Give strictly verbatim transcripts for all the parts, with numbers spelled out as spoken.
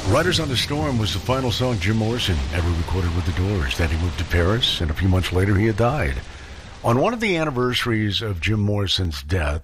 Riders on the Storm was the final song Jim Morrison ever recorded with the Doors. Then he moved to Paris, and a few months later he had died. On one of the anniversaries of Jim Morrison's death,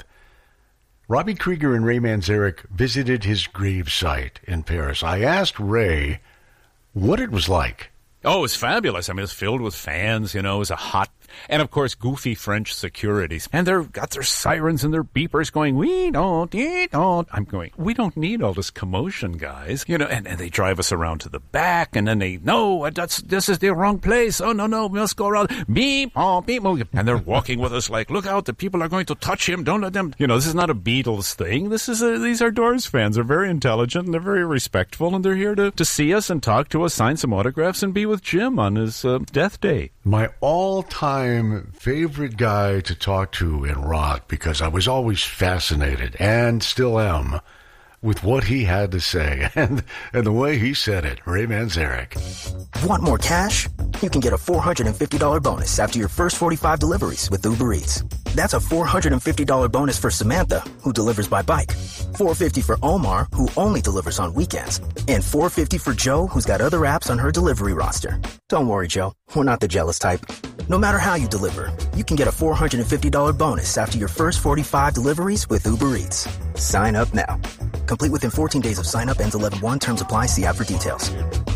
Robbie Krieger and Ray Manzarek visited his grave site in Paris. I asked Ray what it was like. Oh, it was fabulous. I mean, it was filled with fans, you know, it was a hot, and of course, goofy French securities. And they've got their sirens and their beepers going, we don't, we don't. I'm going, we don't need all this commotion, guys. You know, and, and they drive us around to the back, and then they, no, that's, this is the wrong place. Oh, no, no, we must go around. Beep, oh, beep, oh. And they're walking with us like, look out, the people are going to touch him. Don't let them, you know, this is not a Beatles thing. This is a, these are Doors fans. They're very intelligent, and they're very respectful, and they're here to, to see us and talk to us, sign some autographs, and be with Jim on his uh, death day. My all-time favorite guy to talk to in rock, because I was always fascinated, and still am, with what he had to say and, and the way he said it. Ray Manzarek. Want more cash? You can get a four hundred fifty dollars bonus after your first forty-five deliveries with Uber Eats. That's a four hundred fifty dollars bonus for Samantha, who delivers by bike, four hundred fifty dollars for Omar, who only delivers on weekends, and four hundred fifty dollars for Joe, who's got other apps on her delivery roster. Don't worry, Joe. We're not the jealous type. No matter how you deliver, you can get a four hundred fifty dollars bonus after your first forty-five deliveries with Uber Eats. Sign up now. Complete within fourteen days of sign up. Ends eleven one. Terms apply. See app for details.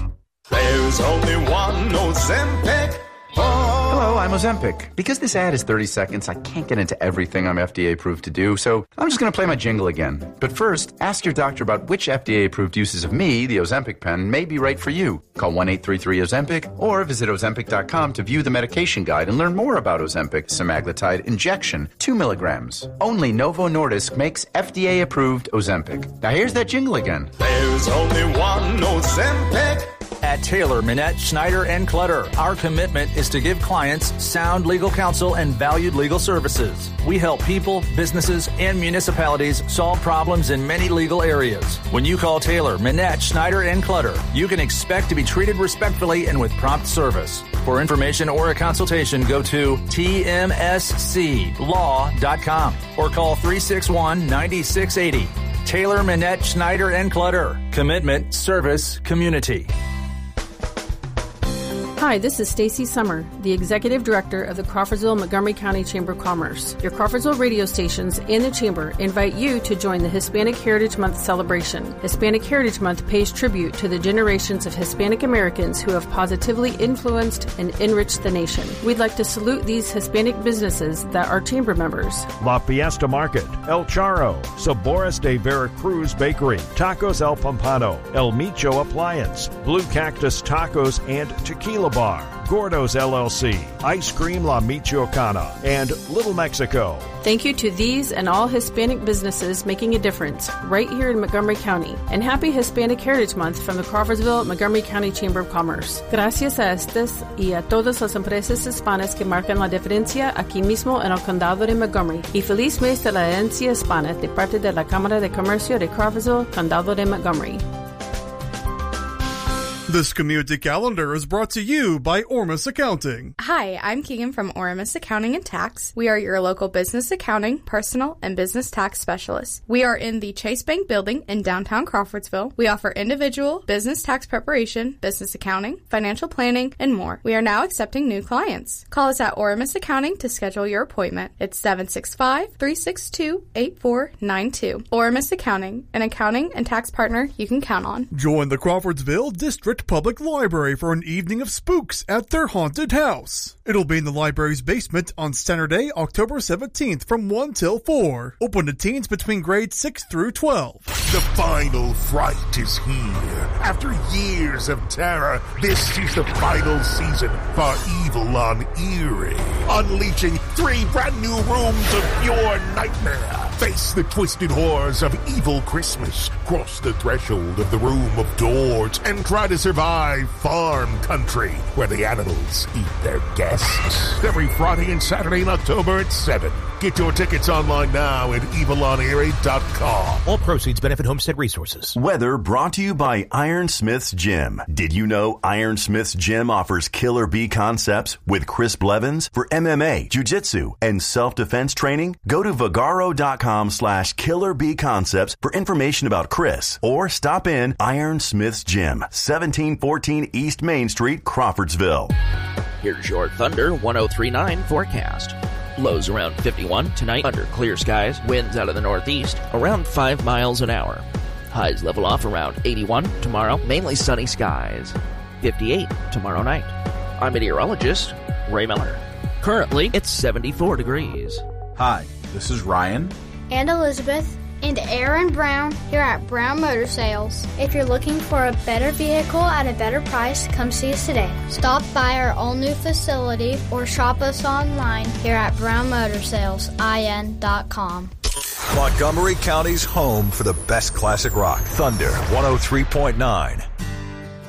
There's only one Ozempic. Oh. Hello, I'm Ozempic. Because this ad is thirty seconds, I can't get into everything I'm F D A approved to do, so I'm just going to play my jingle again. But first, ask your doctor about which F D A approved uses of me, the Ozempic pen, may be right for you. Call one eight three three Ozempic or visit Ozempic dot com to view the medication guide and learn more about Ozempic semaglutide injection, two milligrams. Only Novo Nordisk makes F D A approved Ozempic. Now here's that jingle again. There's only one Ozempic. At Taylor, Minette, Schneider, and Clutter, our commitment is to give clients sound legal counsel and valued legal services. We help people, businesses, and municipalities solve problems in many legal areas. When you call Taylor, Minette, Schneider, and Clutter, you can expect to be treated respectfully and with prompt service. For information or a consultation, go to T M S C law dot com or call three six one, nine six eight zero. Taylor, Minette, Schneider, and Clutter. Commitment, service, community. Hi, this is Stacy Summer, the Executive Director of the Crawfordsville Montgomery County Chamber of Commerce. Your Crawfordsville radio stations and the Chamber invite you to join the Hispanic Heritage Month celebration. Hispanic Heritage Month pays tribute to the generations of Hispanic Americans who have positively influenced and enriched the nation. We'd like to salute these Hispanic businesses that are Chamber members. La Fiesta Market, El Charro, Sabores de Veracruz Bakery, Tacos El Pompano, El Micho Appliance, Blue Cactus Tacos and Tequila Bar, Gordo's L L C, Ice Cream La Michoacana, and Little Mexico. Thank you to these and all Hispanic businesses making a difference right here in Montgomery County. And happy Hispanic Heritage Month from the Crawfordsville Montgomery County Chamber of Commerce. Gracias a estas y a todas las empresas hispanas que marcan la diferencia aquí mismo en el condado de Montgomery. Y feliz mes de la herencia hispana de parte de la Cámara de Comercio de Crawfordsville, condado de Montgomery. This community calendar is brought to you by Ormus Accounting. Hi, I'm Keegan from Ormus Accounting and Tax. We are your local business accounting, personal, and business tax specialists. We are in the Chase Bank building in downtown Crawfordsville. We offer individual, business tax preparation, business accounting, financial planning, and more. We are now accepting new clients. Call us at Ormus Accounting to schedule your appointment. It's seven six five, three six two, eight four nine two. Ormus Accounting, an accounting and tax partner you can count on. Join the Crawfordsville District Public Library for an evening of spooks at their haunted house. It'll be in the library's basement on Saturday, October seventeenth from one till four. Open to teens between grades six through twelve. The final fright is here. After years of terror, this is the final season for Evil on Erie. Unleashing three brand new rooms of pure nightmare. Face the twisted horrors of Evil Christmas. Cross the threshold of the Room of Doors and try to survive farm country where the animals eat their guests. Every Friday and Saturday in October at seven. Get your tickets online now at evil on erie dot com. All proceeds benefit Homestead Resources. Weather brought to you by Ironsmith's Gym. Did you know Ironsmith's Gym offers Killer Bee concepts with Chris Blevins for M M A, jiu-jitsu, and self-defense training? Go to Vagaro.com slash Killer Bee Concepts for information about Chris, or stop in Ironsmith's Gym, seventeen fourteen East Main Street, Crawfordsville. Here's your Thunder one oh three point nine forecast. Lows around fifty-one tonight under clear skies, winds out of the northeast around five miles an hour. Highs level off around eighty-one tomorrow, mainly sunny skies. fifty-eight tomorrow night. I'm meteorologist Ray Miller. Currently, it's seventy-four degrees. Hi, this is Ryan and Elizabeth and Aaron Brown here at Brown Motor Sales. If you're looking for a better vehicle at a better price, come see us today. Stop by our all-new facility or shop us online here at brown motor sales I N dot com. Montgomery County's home for the best classic rock. Thunder one oh three point nine.